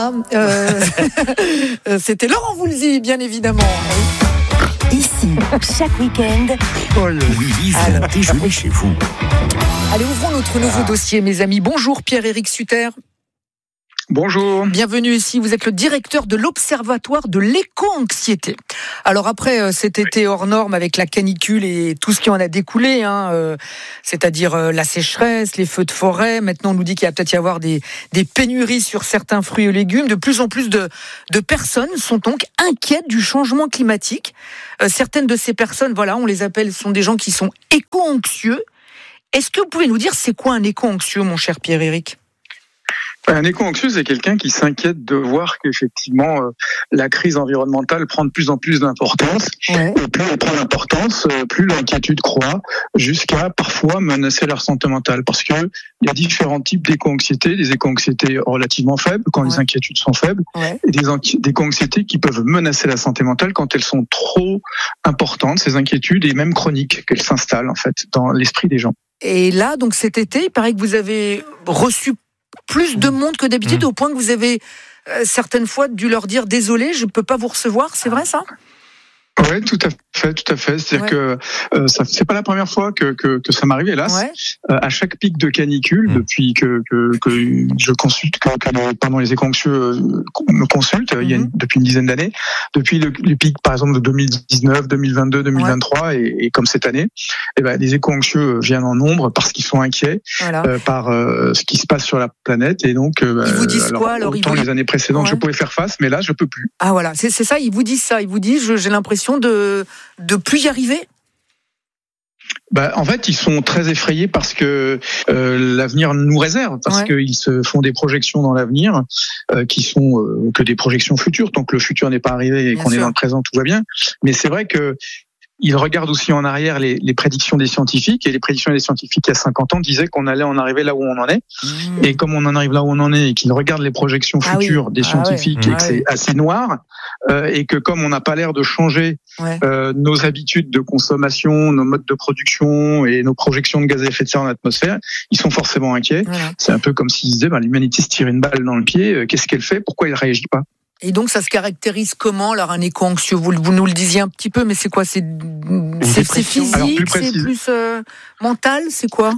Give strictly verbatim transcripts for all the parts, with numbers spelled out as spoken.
Voilà, euh, c'était Laurent Voulzy, bien évidemment. Ici, chaque week-end, Oui, vient déjeuner chez vous. Allez, ouvrons notre nouveau dossier, mes amis. Bonjour Pierre-Éric Sutter. Bonjour. Bienvenue ici, vous êtes le directeur de l'Observatoire de l'éco-anxiété. Alors après euh, cet été hors norme avec la canicule et tout ce qui en a découlé, hein, euh, c'est-à-dire euh, la sécheresse, les feux de forêt, maintenant on nous dit qu'il va peut-être y avoir des, des pénuries sur certains fruits et légumes. De plus en plus de, de personnes sont donc inquiètes du changement climatique. Euh, certaines de ces personnes, voilà, on les appelle, sont des gens qui sont éco-anxieux. Est-ce que vous pouvez nous dire c'est quoi un éco-anxieux, mon cher Pierre-Éric ? Un éco-anxieux, c'est quelqu'un qui s'inquiète de voir qu'effectivement euh, la crise environnementale prend de plus en plus d'importance. Ouais. Et plus elle prend d'importance, euh, plus l'inquiétude croît, jusqu'à parfois menacer leur santé mentale. Parce que il y a différents types d'éco-anxiété, des éco-anxiétés relativement faibles quand Ouais. les inquiétudes sont faibles, Ouais. et des, anxi- des éco-anxiétés qui peuvent menacer la santé mentale quand elles sont trop importantes, ces inquiétudes, et même chroniques, qu'elles s'installent en fait dans l'esprit des gens. Et là, donc cet été, il paraît que vous avez reçu plus de monde que d'habitude, Mmh. au point que vous avez euh, certaines fois dû leur dire désolé, je ne peux pas vous recevoir, c'est vrai ça ? Oui, tout à fait, tout à fait. C'est-à-dire Ouais. que euh, ça, c'est pas la première fois que que, que ça m'arrive, hélas. Ouais. Euh, à chaque pic de canicule, Mmh. depuis que, que que je consulte, que, que les, pardon, les éco-anxieux euh, me consultent, euh, il y a une- depuis une dizaine d'années, depuis le, les pics par exemple de deux mille dix-neuf, deux mille vingt-deux, deux mille vingt-trois et, et comme cette année, eh ben les éco-anxieux viennent en nombre parce qu'ils sont inquiets Voilà. euh, par euh, ce qui se passe sur la planète, et donc euh, Ils vous disent alors, quoi, alors, ils autant vous- les années précédentes Ouais. je pouvais faire face, mais là je peux plus. Ah voilà, c'est, c'est ça, ils vous disent ça, ils vous disent je- j'ai l'impression de de plus y arriver. Bah, en fait, ils sont très effrayés parce que euh, l'avenir nous réserve, parce Ouais. qu'ils se font des projections dans l'avenir euh, qui sont euh, que des projections futures. Tant que le futur n'est pas arrivé et Bien qu'on est sûr. dans le présent, tout va bien. Mais c'est vrai que ils regardent aussi en arrière les, les prédictions des scientifiques, et les prédictions des scientifiques il y a cinquante ans disaient qu'on allait en arriver là où on en est. Mmh. Et comme on en arrive là où on en est et qu'ils regardent les projections Ah oui. futures des Ah scientifiques ouais. et que Ah c'est ouais. assez noir, euh, et que comme on n'a pas l'air de changer Ouais. euh, nos habitudes de consommation, nos modes de production et nos projections de gaz à effet de serre dans l'atmosphère, ils sont forcément inquiets. Voilà. C'est un peu comme s'ils disaient, ben, l'humanité se tire une balle dans le pied, euh, qu'est-ce qu'elle fait? Pourquoi elle réagit pas? Et donc ça se caractérise comment alors un éco-anxieux, vous, vous nous le disiez un petit peu, mais c'est quoi? C'est, c'est, c'est dépression. physique, Alors, plus c'est précise. plus euh, mental, c'est quoi?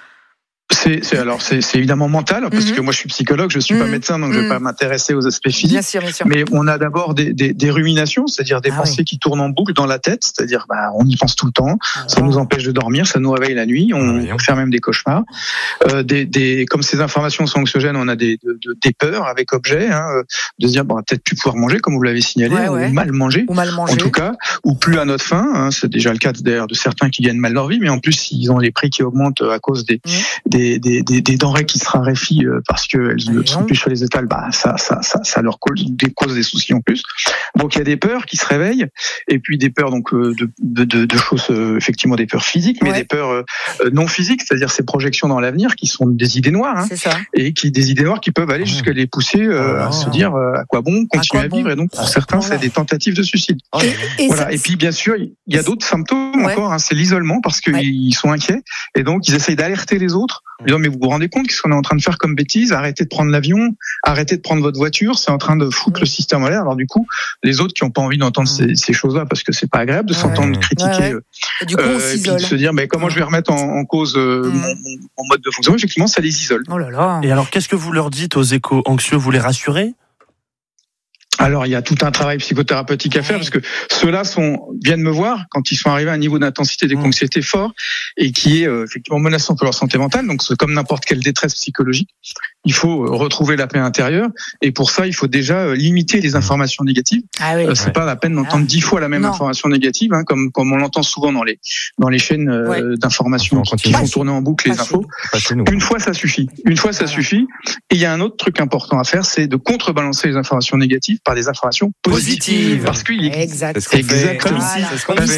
C'est, c'est alors c'est, c'est évidemment mental, parce Mhm. que moi je suis psychologue, je suis pas Mhm. médecin, donc je vais Mhm. pas m'intéresser aux aspects physiques. Bien sûr, bien sûr. Mais on a d'abord des, des, des ruminations, c'est-à-dire des Ah pensées oui. qui tournent en boucle dans la tête, c'est-à-dire bah, on y pense tout le temps, ça Ah. nous empêche de dormir, ça nous réveille la nuit, on Ah oui. peut faire même des cauchemars. Euh, des, des, comme ces informations sont anxiogènes, on a des, de, de- des peurs avec objet, hein, euh, de se dire bon, on va peut-être plus pouvoir manger comme vous l'avez signalé, Ouais, ouais. ou mal manger. Ou mal manger. En tout cas, ou plus à notre faim, hein, c'est déjà le cas d'ailleurs de certains qui gagnent mal leur vie, mais en plus ils ont les prix qui augmentent à cause des, Mmh. des, des, des, des denrées qui se raréfient euh, parce qu'elles Ah, ne dis sont donc. plus sur les étals, bah ça, ça, ça, ça leur cause des, cause des soucis en plus. Donc il y a des peurs qui se réveillent, et puis des peurs donc euh, de, de, de, de choses euh, effectivement des peurs physiques, mais Ouais. des peurs euh, non physiques, c'est-à-dire ces projections dans l'avenir qui sont des idées noires, hein, C'est ça. et qui des idées noires qui peuvent aller Ah. jusqu'à les pousser euh, Ah. à se dire euh, à quoi bon continuer quoi à vivre, bon et donc pour À ce certains point-là. c'est des tentatives de suicide. Oh, Et Voilà. ça- Et puis bien sûr, il y a d'autres symptômes Ouais. encore. Hein, c'est l'isolement, parce qu'ils Ouais. sont inquiets, et donc ils essayent d'alerter les autres. En disant, mais vous vous rendez compte qu'est-ce qu'on est en train de faire comme bêtise? Arrêtez de prendre l'avion, arrêtez de prendre votre voiture, c'est en train de foutre le système en l'air. Alors du coup, les autres qui n'ont pas envie d'entendre ces, ces choses-là, parce que c'est pas agréable de Ouais. s'entendre critiquer, Ouais, ouais. euh, Et du coup, on euh, et puis s'isole. de se dire, mais comment je vais remettre en, en cause euh, Mm. mon, mon- mon mode de fonctionnement? Effectivement, ça les isole. Oh là là. Et alors, qu'est-ce que vous leur dites aux éco-anxieux? Vous les rassurez? Alors il y a tout un travail psychothérapeutique à faire, Ouais. parce que ceux-là sont viennent me voir quand ils sont arrivés à un niveau d'intensité d'éco-anxiété fort, et qui est euh, effectivement menaçant pour leur santé mentale. Donc c'est comme n'importe quelle détresse psychologique, il faut euh, retrouver la paix intérieure, et pour ça il faut déjà euh, limiter les informations négatives. Ah oui. Euh, c'est Ouais. pas la peine d'entendre Ah. dix fois la même Non. information négative, hein, comme comme on l'entend souvent dans les dans les chaînes euh, Ouais. d'information On qui, continue. qui font tourner en boucle les Pas infos. Pas chez nous. Une fois ça suffit. Une fois ça Voilà. suffit. Et il y a un autre truc important à faire, c'est de contrebalancer les informations négatives par des informations positives. Positives. Parce qu'il existe Exact. C'est ce qu'on fait. Exactement. Comme ici, Voilà. c'est ce qu'on Comme fait. ici.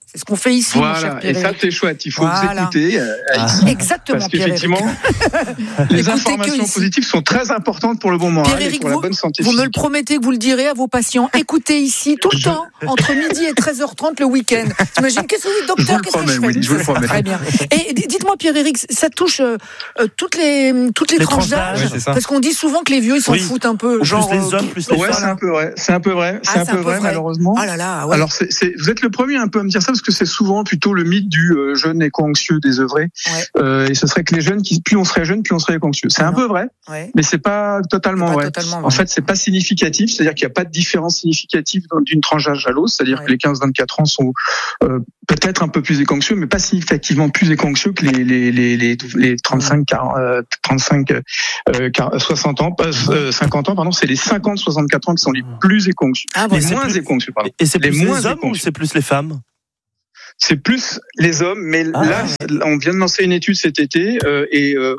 C'est ce qu'on fait ici, voilà. mon cher Et ça, Pierre-Éric. c'est chouette. Il faut Voilà. vous écouter. Euh, Ah. ici, Exactement, parce Pierre-Éric. qu'effectivement, les Écoutez informations que ici. positives sont très importantes pour le bon moral et Pierre-Éric, pour la vous, bonne santé vous me le physique. promettez que vous le direz à vos patients. Écoutez ici tout le Je- temps, entre midi et treize heures trente le week-end. T'imagines, qu'est-ce que vous dites, Je vous docteur, le qu'est-ce que je promets, fais oui, je vous le promets. Très bien. Et d- dites-moi, Pierre-Éric, ça touche euh, euh, toutes les, toutes les, Les tranches tranches d'âge d'âge, c'est ça. parce qu'on dit souvent que les vieux, ils s'en Oui. foutent un peu. Ou Genre, plus les euh, hommes, plus les Ouais, c'est femmes. un peu vrai. C'est un peu vrai. Ah, C'est un peu vrai, malheureusement. Ah là là, ouais. Alors, c'est, c'est, vous êtes le premier un peu à me dire ça parce que c'est souvent plutôt le mythe du euh, jeune éco-anxieux désœuvré. Ouais. Euh, et ce serait que les jeunes, qui, plus on serait jeune, plus on serait éco-anxieux. C'est Ah un non. peu vrai, Ouais. mais c'est pas totalement C'est pas vrai. totalement En vrai. fait, c'est pas significatif, c'est-à-dire qu'il n'y a pas de différence significative dans- d'une tranche d'âge à l'autre. C'est-à-dire Ouais. que les quinze vingt-quatre ans sont euh, peut-être un peu plus éco-anxieux, mais pas significativement plus éco-anxieux que les les les les, les trente-cinq, quarante, euh, trente-cinq, euh, quarante, soixante ans, pas euh, cinquante ans, pardon. C'est les cinquante soixante-quatre ans qui sont les plus éco-anxieux. Ah, Les voilà. c'est moins plus- éco-anxieux, pardon. Et c'est Les plus moins les hommes ou éco-anxieux. c'est plus les femmes? C'est plus les hommes, mais Ah. là, on vient de lancer une étude cet été euh, et euh,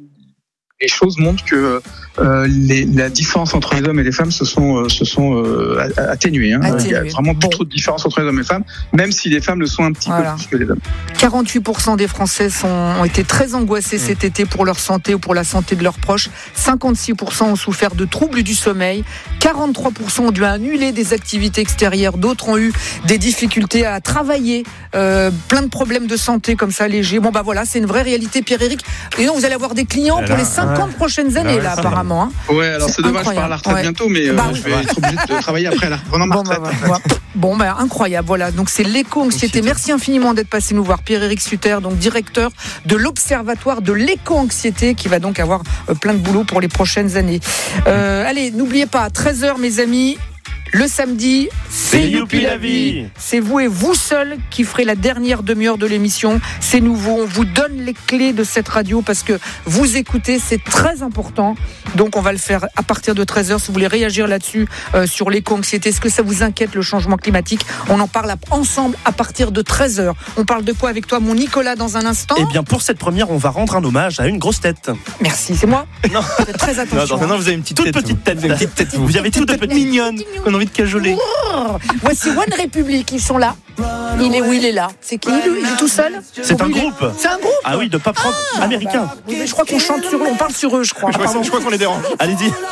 les choses montrent que euh, les, la différence entre les hommes et les femmes se sont, euh, se sont euh, atténuées. Hein. Atténuées. Il y a vraiment plus Bon. trop de différence entre les hommes et les femmes, même si les femmes le sont un petit Voilà. peu plus que les hommes. quarante-huit pour cent des Français sont, ont été très angoissés cet été pour leur santé ou pour la santé de leurs proches. cinquante-six pour cent ont souffert de troubles du sommeil. quarante-trois pour cent ont dû annuler des activités extérieures. D'autres ont eu des difficultés à travailler. Euh, plein de problèmes de santé comme ça, légers. Bon, bah voilà, c'est une vraie réalité, Pierre-Éric. Et donc, vous allez avoir des clients pour les cinquante prochaines années, ouais, là, ça apparemment. Hein. Ouais, alors C'est c'est dommage, je pars à la incroyable. retraite Ouais. bientôt, mais euh, Bah oui. je vais être obligé de travailler après la pendant ma Bon, bah, retraite. voilà. Bon, bah, incroyable. Voilà. Donc, c'est l'éco-anxiété. Merci infiniment d'être passé nous voir. Pierre-Éric Sutter, donc directeur de l'Observatoire de l'éco-anxiété, qui va donc avoir euh, plein de boulot pour les prochaines années. Euh, allez, n'oubliez pas, à treize heures, mes amis, le samedi, c'est C'est Youpi la vie. C'est vous et vous seul qui ferez la dernière demi-heure de l'émission. C'est nouveau. On vous donne les clés de cette radio parce que vous écoutez, c'est très important. Donc, on va le faire à partir de treize heures. Si vous voulez réagir là-dessus, euh, sur l'éco-anxiété, est-ce que ça vous inquiète, le changement climatique? On en parle ensemble à partir de treize heures. On parle de quoi avec toi, mon Nicolas, dans un instant? Eh bien, pour cette première, on va rendre un hommage à une grosse tête. Merci, c'est moi. Non. Faites très Non, attention. attends, maintenant vous avez une petite Toute tête. petite tête. Vous avez une petite tête. Vous avez toute petite mignonne qu'on a envie de cajoler. Oh, voici One Republic, ils sont là. Il est où? Il est là. C'est qui? Il est tout seul? C'est un Il est- groupe. C'est un groupe? Ah oui, de pop rock américain. Oui, mais je crois qu'on chante sur eux, on parle sur eux, je crois. Je crois, Pardon. je crois qu'on les dérange. Allez-y.